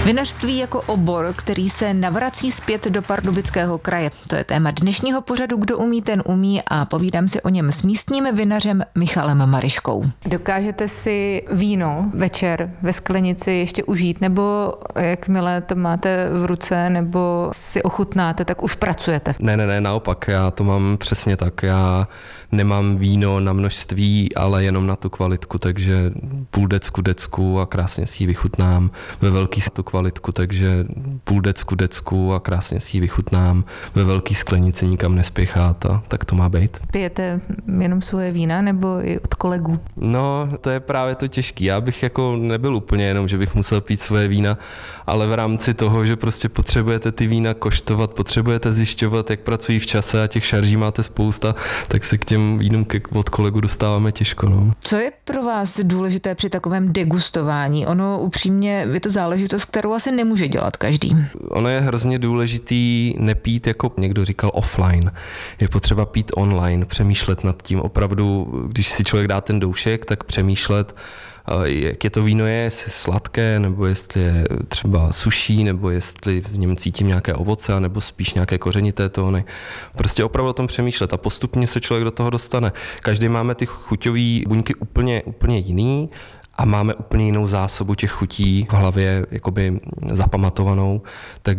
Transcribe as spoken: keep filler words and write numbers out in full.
Vinařství jako obor, který se navrací zpět do Pardubického kraje. To je téma dnešního pořadu Kdo umí, ten umí a povídám si o něm s místním vinařem Michalem Maryškou. Dokážete si víno večer ve sklenici ještě užít, nebo jakmile to máte v ruce nebo si ochutnáte, tak už pracujete? Ne, ne, ne, naopak, já to mám přesně tak. Já nemám víno na množství, ale jenom na tu kvalitku, takže půl decku decku a krásně si ji vychutnám. Ve velký tu kvalitku, takže půl decku decku a krásně si ji vychutnám. Ve velký sklenici nikam nespěchat a tak to má být. Pijete jenom svoje vína nebo i od kolegů? No, to je právě to těžký. Já bych jako nebyl úplně jenom, že bych musel pít svoje vína, ale v rámci toho, že prostě potřebujete ty vína koštovat, potřebujete zjišťovat, jak pracují v čase a těch šarží máte spousta, tak se k těm vínům od kolegu dostáváme těžko. No. Co je pro vás důležité při takovém degustování? Ono upřímně je to záležitost, kterou asi nemůže dělat každý. Ono je hrozně důležitý nepít, jako někdo říkal, offline. Je potřeba pít online, přemýšlet nad tím. Opravdu, když si člověk dá ten doušek, tak přemýšlet, jak je to víno je, jestli sladké, nebo jestli je třeba suší, nebo jestli v něm cítím nějaké ovoce, nebo spíš nějaké kořenité tóny. Prostě opravdu o tom přemýšlet a postupně se člověk do toho dostane. Každý máme ty chuťové buňky úplně, úplně jiný a máme úplně jinou zásobu těch chutí v hlavě jakoby zapamatovanou, takže